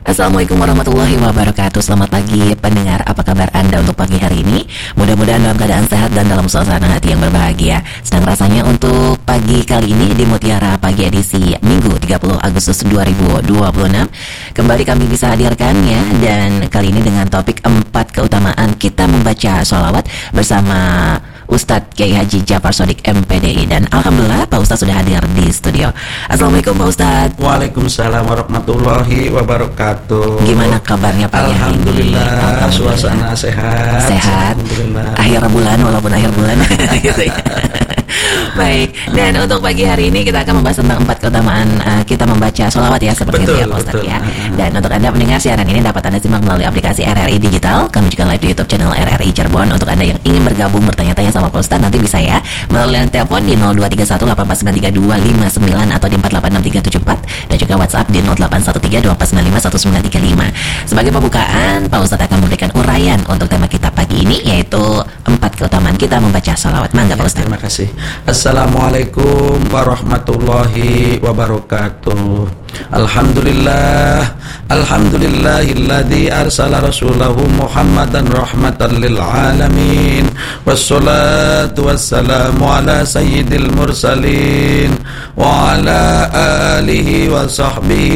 Assalamualaikum warahmatullahi wabarakatuh. Selamat pagi pendengar, apa kabar Anda untuk pagi hari ini? Mudah-mudahan dalam keadaan sehat dan dalam suasana hati yang berbahagia. Sedang rasanya untuk pagi kali ini di Mutiara Pagi edisi Minggu 30 Agustus 2026 kembali kami bisa hadirkan ya. Dan kali ini dengan topik 4 keutamaan kita membaca sholawat bersama Ustadz Kiai Haji Jafar Shodiq MPDI. Dan Alhamdulillah Pak Ustadz sudah hadir di studio. Assalamualaikum Pak Ustadz. Waalaikumsalam warahmatullahi wabarakatuh. Gimana kabarnya pagi hari ini? Alhamdulillah, suasana sehat. Alhamdulillah. Akhir bulan walaupun akhir bulan gitu ya. Baik, dan untuk pagi hari ini kita akan membahas tentang 4 keutamaan kita membaca sholawat ya, seperti itu ya Pak Ustadz ya. Dan untuk Anda pendengar, siaran ini dapat Anda simak melalui aplikasi RRI Digital. Kami juga live di YouTube channel RRI Cirebon. Untuk Anda yang ingin bergabung bertanya-tanya sama Pak Ustadz, nanti bisa ya melalui telepon di 0231849329 atau di 486374, dan juga WhatsApp di 081324951935. Sebagai pembukaan, Pak Ustadz akan memberikan uraian untuk tema kita pagi ini, yaitu 4 keutamaan kita membaca sholawat. Mangga Pak Ustadz. Terima kasih. Assalamualaikum warahmatullahi wabarakatuh. Alhamdulillah, alhamdulillahilladzi arsala rasulahu Muhammadan rahmatan lil alamin. Wassalatu wassalamu ala sayyidil mursalin wa ala alihi wa sahbihi